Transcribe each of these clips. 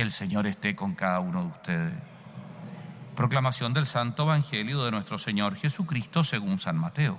Que el Señor esté con cada uno de ustedes. Proclamación del Santo Evangelio de nuestro Señor Jesucristo según San Mateo.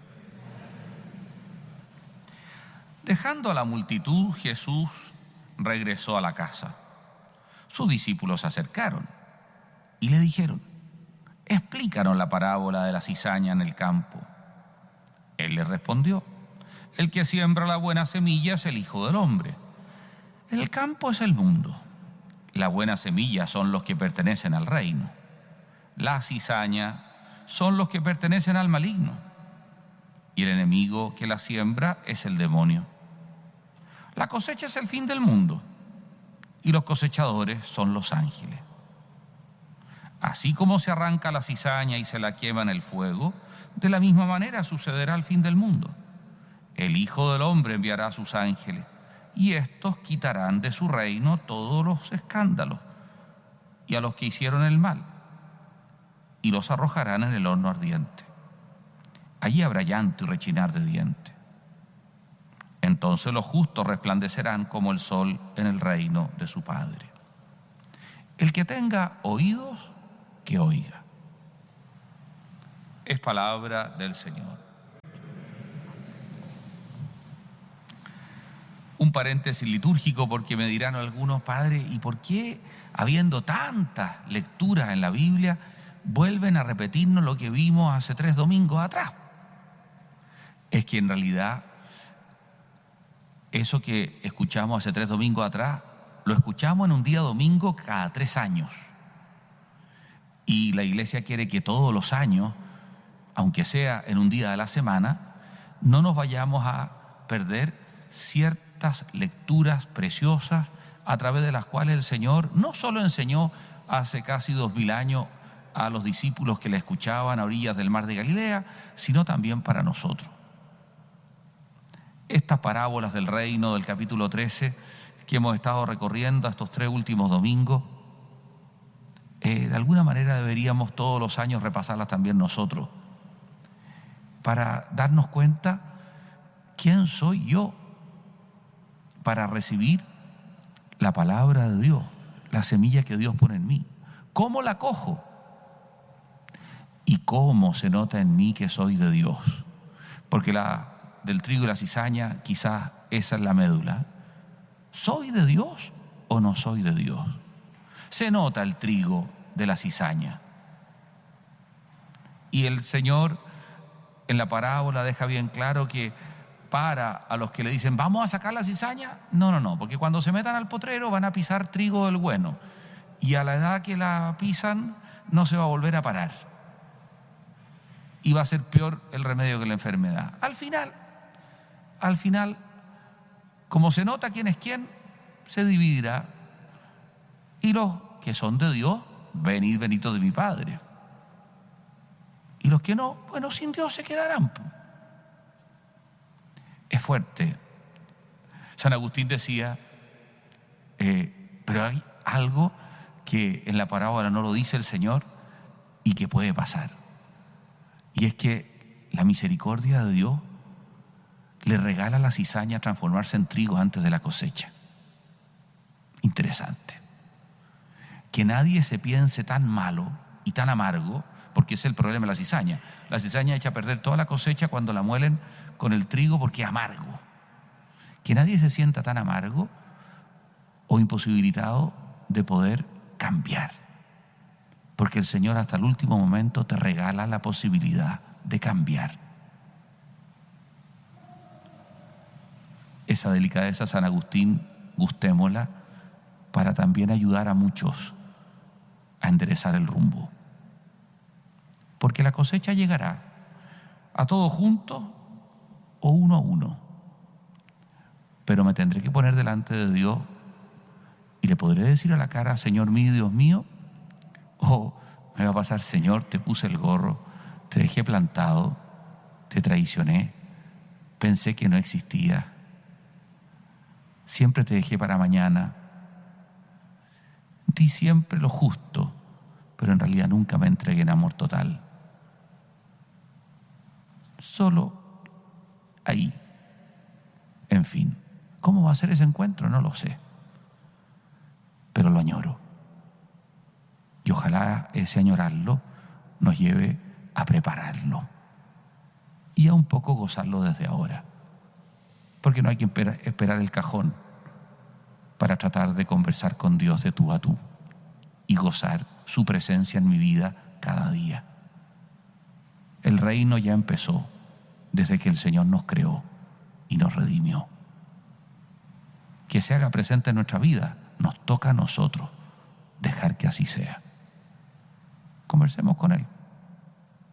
Dejando a la multitud, Jesús regresó a la casa. Sus discípulos se acercaron y le dijeron: explícanos la parábola de la cizaña en el campo. Él les respondió: el que siembra la buena semilla es el Hijo del Hombre. El campo es el mundo. La buena semilla son los que pertenecen al reino. La cizaña son los que pertenecen al maligno. Y el enemigo que la siembra es el demonio. La cosecha es el fin del mundo, y los cosechadores son los ángeles. Así como se arranca la cizaña y se la quema en el fuego, de la misma manera sucederá al fin del mundo. El Hijo del Hombre enviará a sus ángeles, y estos quitarán de su reino todos los escándalos y a los que hicieron el mal, y los arrojarán en el horno ardiente. Allí habrá llanto y rechinar de dientes. Entonces los justos resplandecerán como el sol en el reino de su Padre. El que tenga oídos, que oiga. Es palabra del Señor. Un paréntesis litúrgico, porque me dirán algunos: padre, ¿y por qué, habiendo tantas lecturas en la Biblia, vuelven a repetirnos lo que vimos hace 3 domingos atrás? Es que en realidad eso que escuchamos hace 3 domingos atrás, lo escuchamos en un día domingo cada 3 años. Y la Iglesia quiere que todos los años, aunque sea en un día de la semana, no nos vayamos a perder ciertas lecturas preciosas a través de las cuales el Señor no solo enseñó hace casi 2000 años a los discípulos que le escuchaban a orillas del mar de Galilea, sino también para nosotros. Estas parábolas del reino del capítulo 13 que hemos estado recorriendo estos 3 últimos domingos, de alguna manera deberíamos todos los años repasarlas también nosotros, para darnos cuenta quién soy yo para recibir la palabra de Dios, la semilla que Dios pone en mí. ¿Cómo la cojo? Y cómo se nota en mí que soy de Dios. Porque del trigo y la cizaña, quizás esa es la médula. ¿Soy de Dios o no soy de Dios? Se nota el trigo de la cizaña. Y el Señor en la parábola deja bien claro que para a los que le dicen: ¿vamos a sacar la cizaña? No, porque cuando se metan al potrero van a pisar trigo del bueno. Y a la edad que la pisan no se va a volver a parar. Y va a ser peor el remedio que la enfermedad. Al final, como se nota quién es quién, se dividirá. Y los que son de Dios, venid benditos de mi Padre. Y los que no, bueno, sin Dios se quedarán. Es fuerte. San Agustín decía, pero hay algo que en la parábola no lo dice el Señor y que puede pasar. Y es que la misericordia de Dios le regala a la cizaña transformarse en trigo antes de la cosecha. Interesante. Que nadie se piense tan malo y tan amargo, porque ese es el problema de la cizaña. La cizaña echa a perder toda la cosecha cuando la muelen con el trigo porque es amargo. Que nadie se sienta tan amargo o imposibilitado de poder cambiar. Porque el Señor hasta el último momento te regala la posibilidad de cambiar. Esa delicadeza, San Agustín, gustémosla para también ayudar a muchos a enderezar el rumbo. Porque la cosecha llegará a todos juntos o uno a uno. Pero me tendré que poner delante de Dios y le podré decir a la cara: Señor mío, Dios mío. O me va a pasar: Señor, te puse el gorro, te dejé plantado, te traicioné, pensé que no existía, siempre te dejé para mañana, di siempre lo justo, pero en realidad nunca me entregué en amor total. Solo ahí. En fin, ¿cómo va a ser ese encuentro? No lo sé. pero lo añoro. Y ojalá ese añorarlo nos lleve a prepararlo y a un poco gozarlo desde ahora. Porque no hay que esperar el cajón para tratar de conversar con Dios de tú a tú y gozar su presencia en mi vida cada día. El reino ya empezó desde que el Señor nos creó y nos redimió. Que se haga presente en nuestra vida, nos toca a nosotros dejar que así sea. Conversemos con Él.